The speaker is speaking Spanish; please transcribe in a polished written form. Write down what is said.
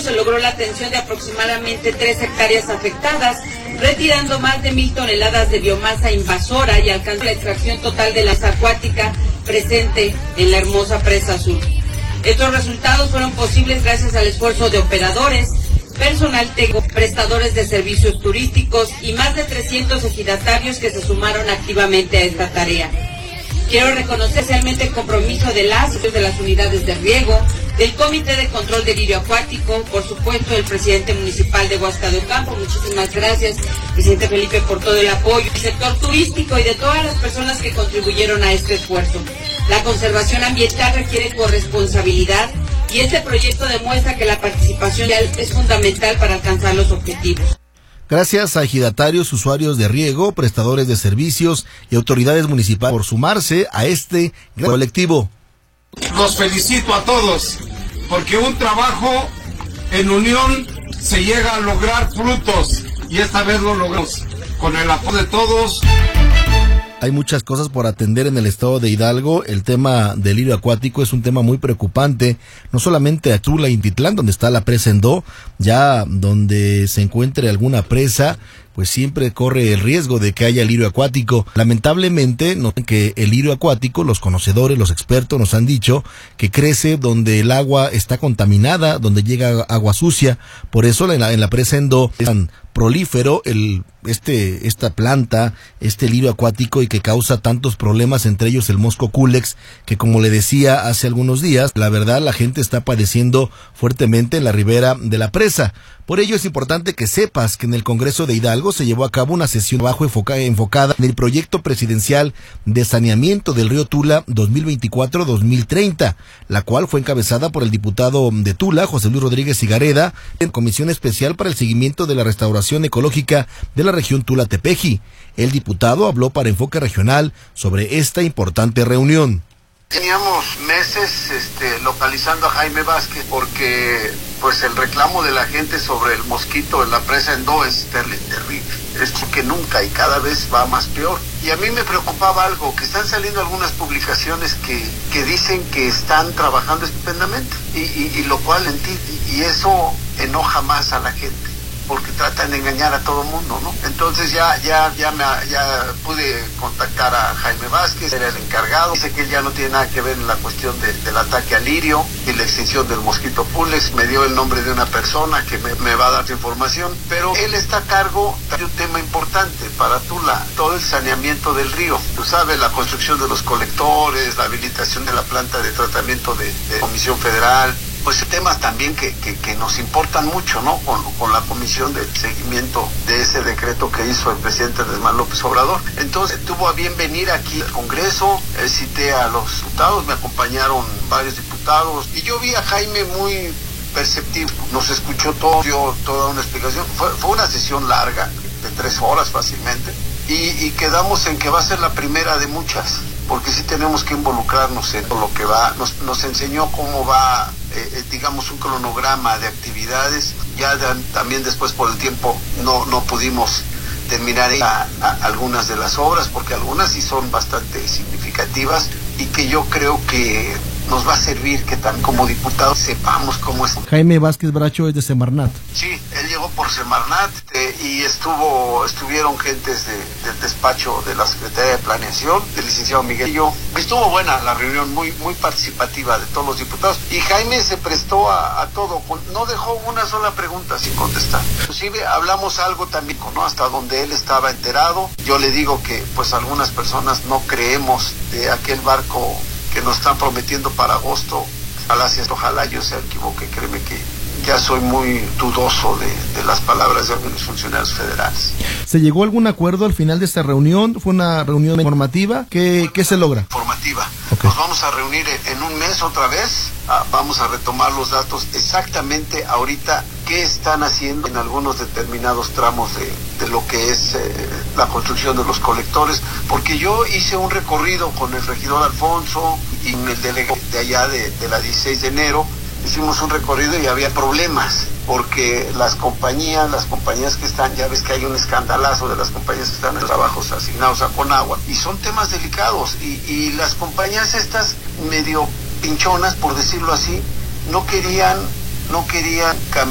se logró la atención de aproximadamente 3 hectáreas afectadas, retirando más de 1,000 toneladas de biomasa invasora y alcanzó la extracción total de la masa acuática presente en la hermosa presa sur. Estos resultados fueron posibles gracias al esfuerzo de operadores, personal técnico, prestadores de servicios turísticos y más de 300 ejidatarios que se sumaron activamente a esta tarea. Quiero reconocer especialmente el compromiso de las unidades de riego, del Comité de Control del Lirio Acuático, por supuesto del presidente municipal de Huasca de Ocampo. Muchísimas gracias, presidente Felipe, por todo el apoyo, el sector turístico y de todas las personas que contribuyeron a este esfuerzo. La conservación ambiental requiere corresponsabilidad y este proyecto demuestra que la participación es fundamental para alcanzar los objetivos. Gracias a ejidatarios, usuarios de riego, prestadores de servicios y autoridades municipales por sumarse a este gran colectivo. Los felicito a todos, porque un trabajo en unión se llega a lograr frutos, y esta vez lo logramos, con el apoyo de todos. Hay muchas cosas por atender en el estado de Hidalgo. El tema del lirio acuático es un tema muy preocupante, no solamente a Tula y Titlán, donde está la presa Endó, ya donde se encuentre alguna presa, pues siempre corre el riesgo de que haya lirio acuático. Lamentablemente, que el lirio acuático, los conocedores, los expertos nos han dicho que crece donde el agua está contaminada, donde llega agua sucia. Por eso en la presa Endó es tan prolífero esta planta, este lirio acuático, y que causa tantos problemas, entre ellos el mosco culex, que como le decía hace algunos días, la verdad la gente está padeciendo fuertemente en la ribera de la presa. Por ello es importante que sepas que en el Congreso de Hidalgo se llevó a cabo una sesión de trabajo enfocada en el proyecto presidencial de saneamiento del río Tula 2024-2030, la cual fue encabezada por el diputado de Tula, José Luis Rodríguez Higareda, en Comisión Especial para el Seguimiento de la Restauración Ecológica de la región Tula-Tepeji. El diputado habló para Enfoque Regional sobre esta importante reunión. Teníamos meses localizando a Jaime Vázquez porque pues el reclamo de la gente sobre el mosquito en la presa Endó es terrible. Es que nunca y cada vez va más peor. Y a mí me preocupaba algo, que están saliendo algunas publicaciones que dicen que están trabajando estupendamente y lo cual y eso enoja más a la gente, porque tratan de engañar a todo el mundo, ¿no? Entonces ya pude contactar a Jaime Vázquez, era el encargado. Dice que él ya no tiene nada que ver en la cuestión del ataque al lirio y la extinción del mosquito Pulex. Me dio el nombre de una persona que me va a dar su información, pero él está a cargo de un tema importante para Tula, todo el saneamiento del río. Tú sabes, la construcción de los colectores, la habilitación de la planta de tratamiento de Comisión Federal, pues temas también que nos importan mucho, ¿no? Con la comisión de seguimiento de ese decreto que hizo el presidente Andrés Manuel López Obrador. Entonces tuvo a bien venir aquí al Congreso, cité a los diputados, me acompañaron varios diputados y yo vi a Jaime muy perceptivo, nos escuchó todo, dio toda una explicación. Fue una sesión larga, de 3 horas fácilmente, y quedamos en que va a ser la primera de muchas, porque sí tenemos que involucrarnos en lo que va. Nos enseñó cómo va, digamos, un cronograma de actividades. Ya también después por el tiempo no pudimos terminar algunas de las obras, porque algunas sí son bastante significativas y que yo creo que nos va a servir que también como diputados sepamos cómo es. Jaime Vázquez Bracho es de Semarnat. Sí, él llegó por Semarnat y estuvieron gentes del despacho de la Secretaría de Planeación, del licenciado Miguelillo. Estuvo buena la reunión, muy participativa de todos los diputados, y Jaime se prestó a todo, no dejó una sola pregunta sin contestar. Inclusive hablamos algo también, ¿no? Hasta donde él estaba enterado. Yo le digo que pues algunas personas no creemos de aquel barco que nos están prometiendo para agosto. Ojalá yo se equivoque. Créeme que ya soy muy dudoso de las palabras de algunos funcionarios federales. ¿Se llegó a algún acuerdo al final de esta reunión? ¿Fue una reunión informativa? ¿Qué se logra? Informativa. Okay. Nos vamos a reunir en un mes otra vez. Vamos a retomar los datos exactamente ahorita qué están haciendo en algunos determinados tramos de lo que es la construcción de los colectores, porque yo hice un recorrido con el regidor Alfonso y el delegado de allá de la 16 de enero. Hicimos un recorrido y había problemas, porque las compañías que están, ya ves que hay un escandalazo de las compañías que están en trabajos asignados a Conagua, y son temas delicados, y las compañías estas medio pinchonas, por decirlo así, no querían cambiar